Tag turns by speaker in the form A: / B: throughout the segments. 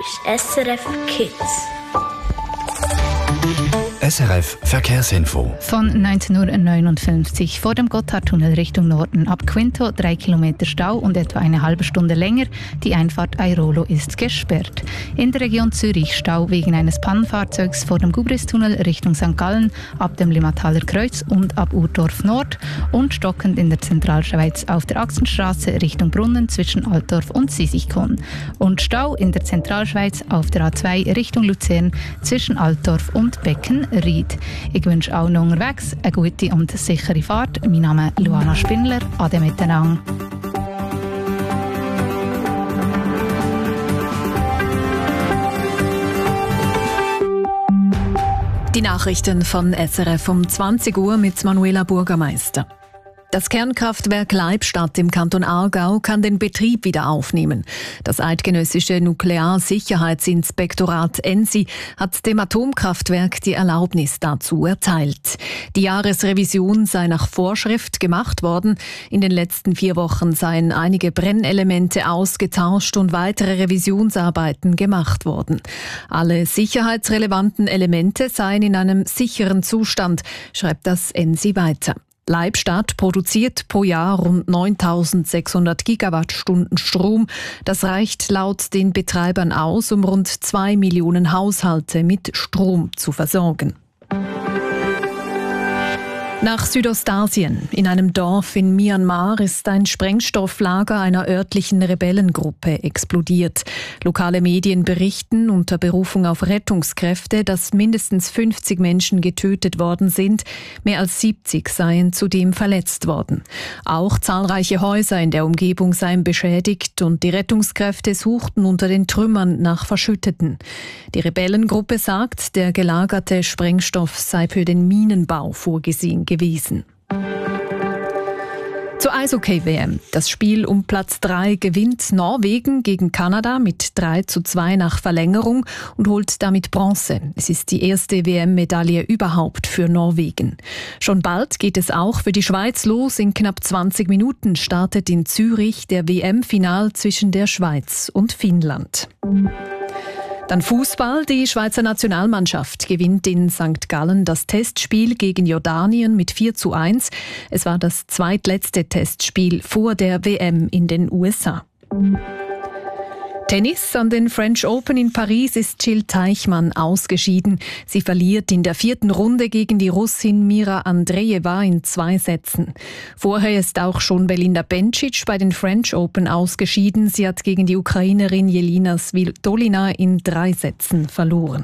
A: ist SRF Kids.
B: SRF Verkehrsinfo.
C: Von 19:59 Uhr vor dem Gotthardtunnel Richtung Norden ab Quinto 3 Kilometer Stau und etwa eine halbe Stunde länger. Die Einfahrt Airolo ist gesperrt. In der Region Zürich Stau wegen eines Pannenfahrzeugs vor dem Gubristunnel Richtung St. Gallen ab dem Limmataler Kreuz und ab Urdorf Nord und stockend in der Zentralschweiz auf der Axenstraße Richtung Brunnen zwischen Altdorf und Sisichon. Und Stau in der Zentralschweiz auf der A2 Richtung Luzern zwischen Altdorf und Beckenried. Ich wünsche auch noch unterwegs eine gute und sichere Fahrt. Mein Name ist Luana Spindler. Ade miteinander.
D: Die Nachrichten von SRF um 20 Uhr mit Manuela Bürgermeister. Das Kernkraftwerk Leibstadt im Kanton Aargau kann den Betrieb wieder aufnehmen. Das eidgenössische Nuklearsicherheitsinspektorat ENSI hat dem Atomkraftwerk die Erlaubnis dazu erteilt. Die Jahresrevision sei nach Vorschrift gemacht worden. In den letzten 4 Wochen seien einige Brennelemente ausgetauscht und weitere Revisionsarbeiten gemacht worden. Alle sicherheitsrelevanten Elemente seien in einem sicheren Zustand, schreibt das ENSI weiter. Leibstadt produziert pro Jahr rund 9.600 Gigawattstunden Strom. Das reicht laut den Betreibern aus, um rund 2 Millionen Haushalte mit Strom zu versorgen. Nach Südostasien. In einem Dorf in Myanmar ist ein Sprengstofflager einer örtlichen Rebellengruppe explodiert. Lokale Medien berichten unter Berufung auf Rettungskräfte, dass mindestens 50 Menschen getötet worden sind. Mehr als 70 seien zudem verletzt worden. Auch zahlreiche Häuser in der Umgebung seien beschädigt und die Rettungskräfte suchten unter den Trümmern nach Verschütteten. Die Rebellengruppe sagt, der gelagerte Sprengstoff sei für den Minenbau vorgesehen gewesen. Zur Eishockey-WM. Das Spiel um Platz 3 gewinnt Norwegen gegen Kanada mit 3:2 nach Verlängerung und holt damit Bronze. Es ist die erste WM-Medaille überhaupt für Norwegen. Schon bald geht es auch für die Schweiz los. In knapp 20 Minuten startet in Zürich der WM-Final zwischen der Schweiz und Finnland. Dann Fußball. Die Schweizer Nationalmannschaft gewinnt in St. Gallen das Testspiel gegen Jordanien mit 4:1. Es war das zweitletzte Testspiel vor der WM in den USA. Tennis. An den French Open in Paris ist Jill Teichmann ausgeschieden. Sie verliert in der 4. Runde gegen die Russin Mira Andreeva in 2 Sätzen. Vorher ist auch schon Belinda Bencic bei den French Open ausgeschieden. Sie hat gegen die Ukrainerin Jelena Svitolina in 3 Sätzen verloren.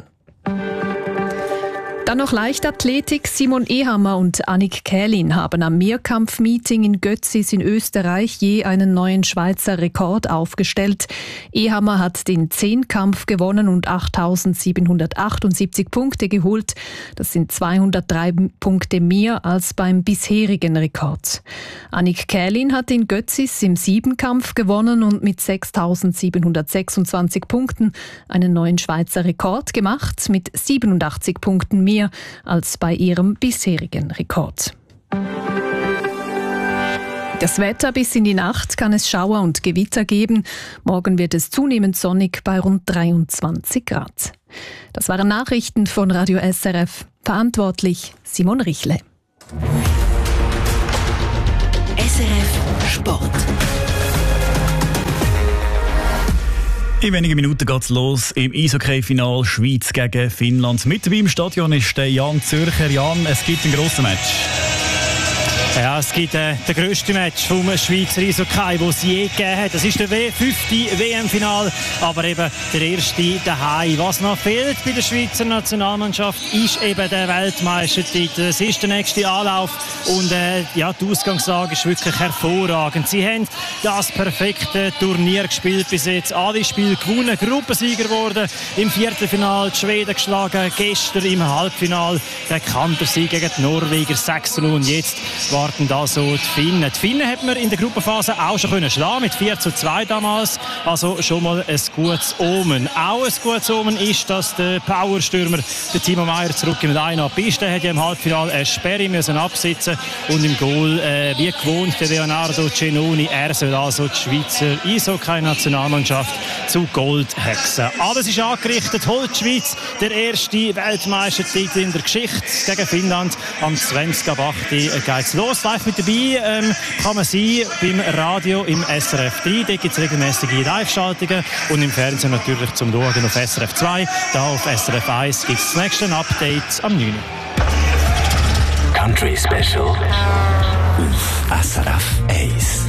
D: Dann noch Leichtathletik. Simon Ehammer und Annik Kählin haben am Mehrkampf-Meeting in Götzis in Österreich je einen neuen Schweizer Rekord aufgestellt. Ehammer hat den 10-Kampf gewonnen und 8.778 Punkte geholt. Das sind 203 Punkte mehr als beim bisherigen Rekord. Annik Kählin hat in Götzis im 7-Kampf gewonnen und mit 6.726 Punkten einen neuen Schweizer Rekord gemacht, mit 87 Punkten mehr als bei ihrem bisherigen Rekord. Das Wetter: bis in die Nacht kann es Schauer und Gewitter geben. Morgen wird es zunehmend sonnig bei rund 23 Grad. Das waren Nachrichten von Radio SRF. Verantwortlich Simon Richle.
E: SRF Sport.
F: In wenigen Minuten geht's los im Eishockey-Final Schweiz gegen Finnland. Mit dabei im Stadion ist der Jan Zürcher. Jan, es gibt einen grossen Match.
G: Ja, es gibt den grössten Match vom Schweizer Eishockey, den es je gegeben hat. Das ist der 5. WM-Final, aber eben der erste daheim. Was noch fehlt bei der Schweizer Nationalmannschaft, ist eben der Weltmeistertitel. Es ist der nächste Anlauf und die Ausgangslage ist wirklich hervorragend. Sie haben das perfekte Turnier gespielt bis jetzt. Alle Spiele gewonnen, Gruppensieger geworden, im Viertelfinale die Schweden geschlagen, gestern im Halbfinale der Kantersieg gegen die Norweger 6:0 und jetzt warten da so die Finnen. Die Finnen hat man in der Gruppenphase auch schon schlagen mit 4:2 damals. Also schon mal ein gutes Omen. Auch ein gutes Omen ist, dass der Powerstürmer, der Timo Meier, zurück im Line-Up ist. Der hat ja im Halbfinale eine Sperre müssen absitzen und im Goal, wie gewohnt, der Leonardo Cenoni. Er soll also die Schweizer Eishockey-Nationalmannschaft zu Goldhexen. Aber es ist angerichtet, holt die Schweiz der erste Weltmeistertitel in der Geschichte gegen Finnland. Am 20.08. geht's los. Live mit dabei kann man sein beim Radio im SRF 3. Dort gibt es regelmäßige Live-Schaltungen und im Fernsehen natürlich zum Schauen auf SRF 2. Da auf SRF 1 gibt es das nächste Update am 9.
B: Country Special auf SRF 1.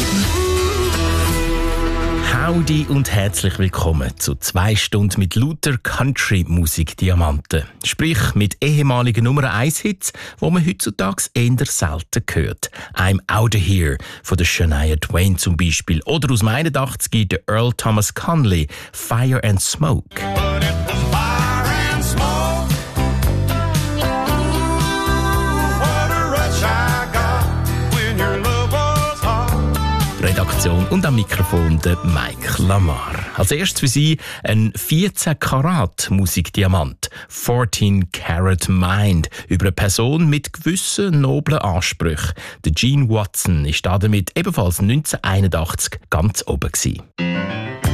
B: Howdy und herzlich willkommen zu 2 Stunden mit lauter Country-Musik-Diamanten. Sprich mit ehemaligen Nummer-1-Hits, die man heutzutage eher selten hört. «I'm Outta Here» von der Shania Twain zum Beispiel. Oder aus dem 81 der Earl Thomas Conley, «Fire and Smoke». Redaktion und am Mikrofon der Mike Lamar. Als erstes für Sie ein 14-Karat-Musikdiamant, 14-Karat Mind, über eine Person mit gewissen noblen Ansprüchen. Der Gene Watson ist damit ebenfalls 1981 ganz oben gewesen.